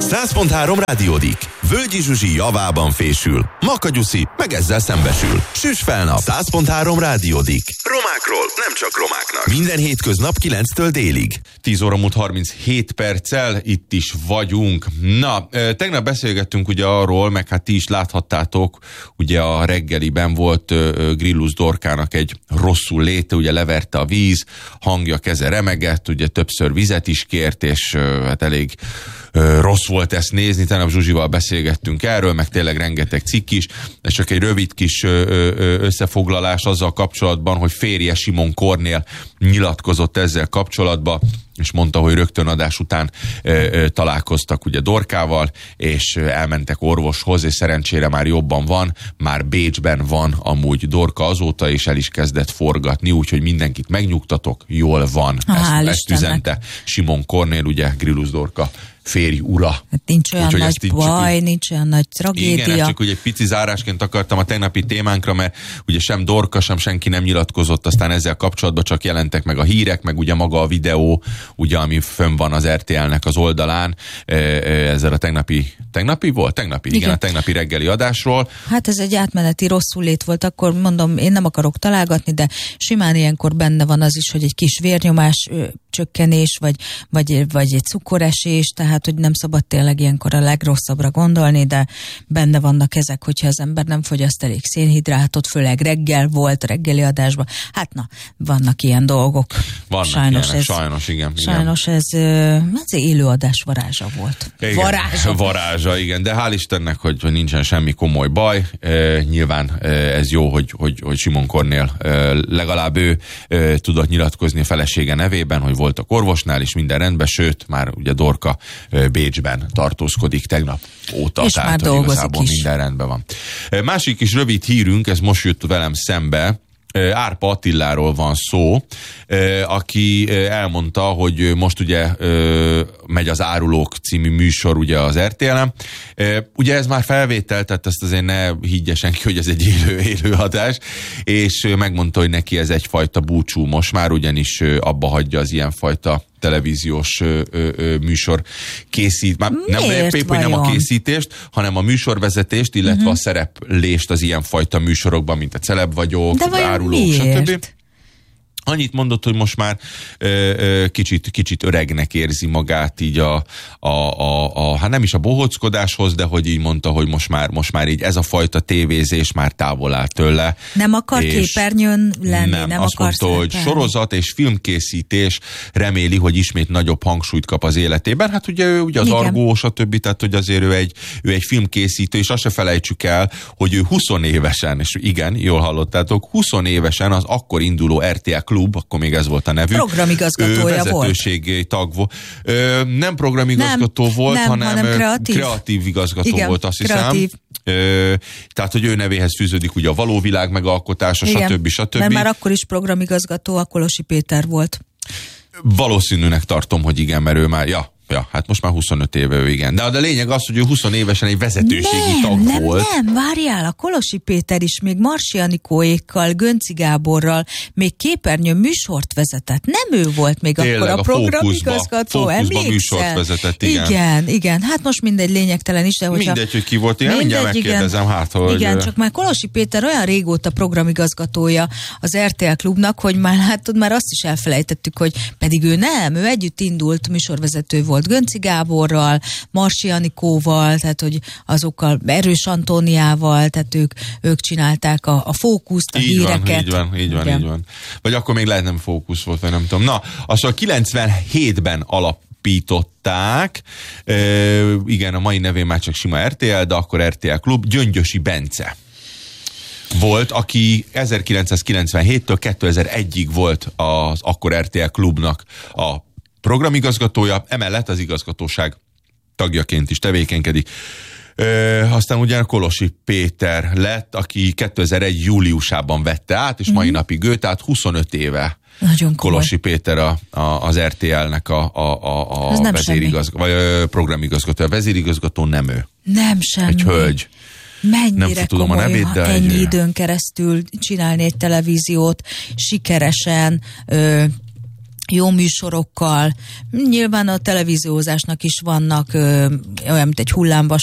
100.3 Rádiódik. Völgyi Zsuzsi javában fésül. Maka Gyuszi meg ezzel szembesül. Süss fel nap. 100.3 Rádiódik. Romákról, nem csak romáknak. Minden hétköznap 9-től délig. 10 óra múlt 37 perccel, itt is vagyunk. Na, tegnap beszélgettünk ugye arról, meg hát ti is láthattátok, ugye a reggeliben volt Grillus Dorkának egy rosszul léte, ugye leverte a víz, hangja, keze remegett, ugye többször vizet is kért, és hát elég rossz volt ezt nézni, tegnap Zsuzsival beszélgettünk erről, meg tényleg rengeteg cikk is, és csak egy rövid kis összefoglalás azzal kapcsolatban, hogy férje Simon Kornél nyilatkozott ezzel kapcsolatban, és mondta, hogy rögtön adás után találkoztak ugye Dorkával, és elmentek orvoshoz, és szerencsére már jobban van, már Bécsben van amúgy Dorka azóta, és el is kezdett forgatni, úgyhogy mindenkit megnyugtatok, jól van. Ezt üzente Simon Kornél, ugye Grillus Dorka férj ura. Hát nincs olyan úgy, nagy baj, nincs olyan nagy tragédia. Igen, csak ugye egy pici zárásként akartam a tegnapi témánkra, mert ugye sem Dorka, sem senki nem nyilatkozott, aztán ezzel kapcsolatban csak jelentek meg a hírek, meg ugye maga a videó, ugye, ami fönn van az RTL-nek az oldalán, ezzel a tegnapi volt? Igen, a tegnapi reggeli adásról. Hát ez egy átmeneti rosszul volt, akkor mondom, én nem akarok találgatni, de simán ilyenkor benne van az is, hogy egy kis vérnyomás csökkenés, vagy egy cukoresés, tehát hogy nem szabad tényleg ilyenkor a legrosszabbra gondolni, de benne vannak ezek, hogyha az ember nem fogyaszt elég szénhidrátot, főleg reggel volt, reggeli adásban. Hát na, vannak ilyen dolgok. Vannak sajnos ilyenek, igen. Sajnos ez élőadás varázsa volt. Igen, varázsa, igen, de hál' Istennek, hogy nincsen semmi komoly baj. Nyilván ez jó, hogy Simon Kornél legalább ő tudott nyilatkozni a felesége nevében, hogy voltak orvosnál, és minden rendben, sőt, már ugye Dorka Bécsben tartózkodik tegnap óta, és tehát hogy igazából is minden rendben van. Másik is rövid hírünk, ez most jött velem szembe, Árpa Attiláról van szó, aki elmondta, hogy most ugye megy az Árulók című műsor ugye az RTL-en. Ugye ez már felvétel, tehát ezt azért ne higgye senki, hogy ez egy élő adás, és megmondta, hogy neki ez egyfajta búcsú most már, ugyanis abba hagyja az ilyenfajta televíziós műsor készít, már nem a készítést, hanem a műsorvezetést, illetve a szereplést az ilyenfajta mősorokban, mint a Celeb vagyok, Árulók, stb. Annyit mondott, hogy most már kicsit öregnek érzi magát így hát nem is a bohóckodáshoz, de hogy így mondta, hogy most már így ez a fajta tévézés már távol áll tőle. Nem akar képernyőn lenni, nem azt akar mondta, hogy sorozat és filmkészítés, reméli, hogy ismét nagyobb hangsúlyt kap az életében. Hát ugye ő ugye az Argó, stb. Tehát, hogy azért ő egy filmkészítő, és azt se felejtsük el, hogy ő 20 évesen, és igen, jól hallottátok, 20 évesen az akkor induló RTL Klub, akkor még ez volt a nevű. Programigazgatója volt. Vezetőségi tag volt. Nem programigazgató volt, hanem kreatív igazgató volt, azt hiszem. Tehát, hogy ő nevéhez fűződik ugye a Való Világ megalkotása, stb. Mert már akkor is programigazgató, a Kolosi Péter volt. Valószínűnek tartom, hogy igen, mert ő már, hát most már 25 éve, igen. De a lényeg az, hogy ő 20 évesen egy vezetőségi tag volt. Nem, várjál, a Kolosi Péter is még Marsi Anikóékkal, Gönci Gáborral még képernyőn műsort vezetett. Nem ő volt még tényleg, akkor a programigazgató, emlékszel? Műsort vezetett, igen. Igen, hát most mindegy, lényegtelen is, de hogyha... Mindegy, hogy ki volt, én mindjárt megkérdezem, hogy... Igen, csak már Kolosi Péter olyan régóta programigazgatója az RTL Klubnak, hogy már azt is elfelejtettük, hogy pedig ő együtt indult, műsorvezető volt Gönci Gáborral, Marsi Anikóval, tehát hogy azokkal, Erős Antóniával, tehát ők csinálták a fókuszt, a híreket. Így van. Vagy akkor még lehet nem fókusz volt, vagy nem tudom. Na, azt 97-ben alapították, igen, a mai nevén már csak sima RTL, de akkor RTL Klub, Gyöngyösi Bence volt, aki 1997-től 2001-ig volt az akkor RTL Klubnak a programigazgatója, emellett az igazgatóság tagjaként is tevékenykedik. Aztán ugyan Kolosi Péter lett, aki 2001 júliusában vette át, és mai napig ő, tehát 25 éve Kolosi Péter az RTL-nek a programigazgató. A vezérigazgató nem ő. Nem semmi. Egy hölgy. Mennyire tudom komoly, a nevét, de ennyi időn keresztül csinálni egy televíziót sikeresen, jó műsorokkal. Nyilván a televíziózásnak is vannak olyan, mint egy hullámvasút